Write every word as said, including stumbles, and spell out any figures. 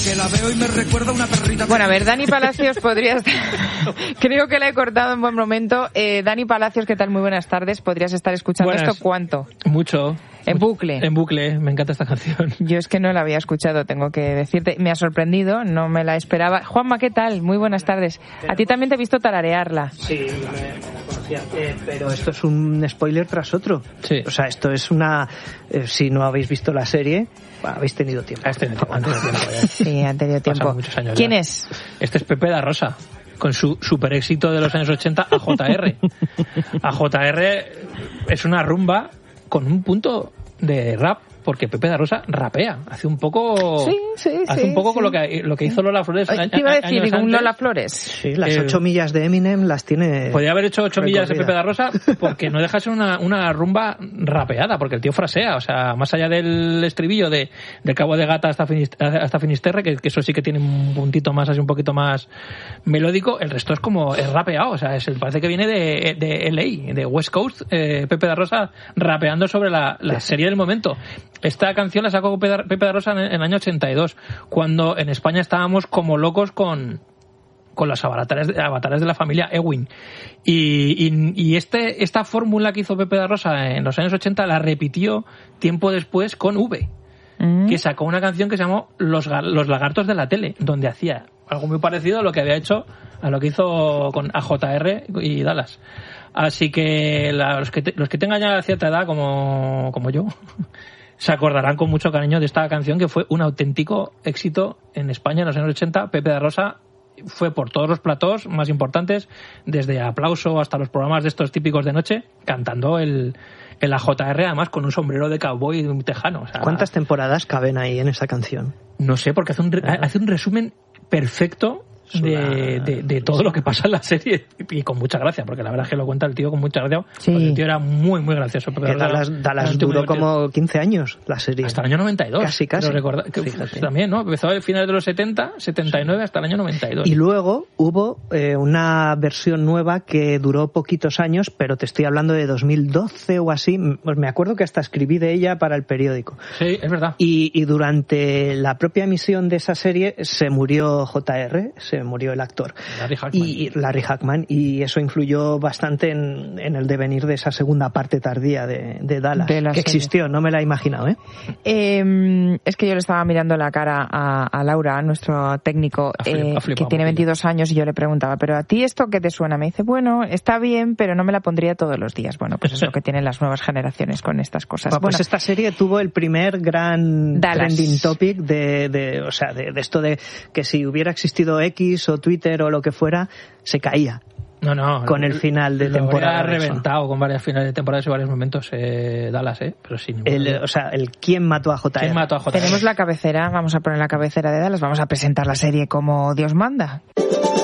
que la veo y me recuerda una perrita. Bueno, a ver, Dani Palacios podrías... Creo que la he cortado en buen momento. Eh, Dani Palacios, ¿qué tal? Muy buenas tardes. ¿Podrías estar escuchando Buenas. esto cuánto? Mucho. En bucle. En bucle, me encanta esta canción. Yo es que no la había escuchado, tengo que decirte. Me ha sorprendido, no me la esperaba. Juanma, ¿qué tal? Muy buenas tardes. A ti también te he visto tararearla. Sí, me, me la conocía. Eh, pero esto es un spoiler tras otro. Sí. O sea, esto es una... Eh, si no habéis visto la serie, bueno, habéis tenido tiempo. Has tenido tiempo, han tenido tiempo ya. Sí, han tenido tiempo. Pasan muchos años ¿Quién ya. es? Este es Pepe da Rosa, con su super éxito de los años ochenta, A J R. A J R es una rumba con un punto de rap, porque Pepe da Rosa rapea, hace un poco Sí, sí, hace sí, un poco sí. con lo que lo que hizo Lola Flores Ay, años te iba a decir, antes. un Lola Flores. Sí, las Eh, ocho millas de Eminem las tiene... Podría haber hecho ocho millas de Pepe da recorridas. Rosa, porque no deja de ser una, una rumba rapeada, porque el tío frasea, o sea, más allá del estribillo de del Cabo de Gata hasta, Finist- hasta Finisterre, que, que eso sí que tiene un puntito más, así un poquito más melódico, el resto es como, es rapeado, o sea, es, parece que viene de, de L A, de West Coast, eh, Pepe da Rosa rapeando sobre la, la serie del momento. Esta canción la sacó Pepe da, Pepe da Rosa en, en el año ochenta y dos, cuando en España estábamos como locos con con los avatares, avatares de la familia Ewing. Y, y, y este esta fórmula que hizo Pepe da Rosa en los años ochenta la repitió tiempo después con V, Mm. que sacó una canción que se llamó Los, Ga- Los Lagartos de la Tele, donde hacía algo muy parecido a lo que había hecho, a lo que hizo con A J R y Dallas. Así que la- los, que te- los que tengan ya cierta edad, como, como yo, se acordarán con mucho cariño de esta canción, que fue un auténtico éxito en España en los años ochenta. Pepe da Rosa fue por todos los platós más importantes, desde Aplauso hasta los programas de estos típicos de noche, cantando el, el A J R, además con un sombrero de cowboy tejano. O sea, ¿Cuántas temporadas caben ahí en esa canción? no sé, porque hace un, re- hace un resumen perfecto de, de, de todo lo que pasa en la serie, y con mucha gracia, porque la verdad es que lo cuenta el tío con mucha gracia, Sí. porque el tío era muy, muy gracioso. Pepe Que da Rosa Dallas, era- Dallas era un tío muy duró divertido. como quince años la serie. Hasta el año noventa y dos. Casi, casi. Creo recordar, que, Fíjate. también, ¿no? Empezó a finales de los setenta, setenta y nueve, hasta el año noventa y dos. Y luego hubo eh, una versión nueva que duró poquitos años, pero te estoy hablando de dos mil doce o así. Pues me acuerdo que hasta escribí de ella para el periódico. Sí, es verdad. Y, y durante la propia emisión de esa serie se murió J R, se murió el actor. Larry Hackman. Y Larry Hackman, y eso influyó bastante en, en el devenir de esa segunda parte tardía de, de Dallas, De la que serie. existió, no me la he imaginado, ¿eh? Eh, es que yo le estaba mirando la cara a, a Laura, nuestro técnico, Ha flip- eh, ha flipado que un tiene poquillo. veintidós años, y yo le preguntaba, ¿pero a ti esto qué te suena? Me dice, bueno, está bien, pero no me la pondría todos los días. Bueno, pues es lo que tienen las nuevas generaciones con estas cosas. Bueno, pues Bueno, esta serie tuvo el primer gran Dallas. trending topic de, de, o sea, de, de esto de que si hubiera existido X o Twitter o lo que fuera, se caía. No, no. Con el final de lo temporada habría de eso. reventado con varias finales de temporada y varios momentos eh, Dallas, ¿eh? Pero sin ningún El, duda. o sea, el quién mató a J R. ¿Quién mató a J R? tenemos la cabecera, vamos a poner la cabecera de Dallas, vamos a presentar la serie como Dios manda.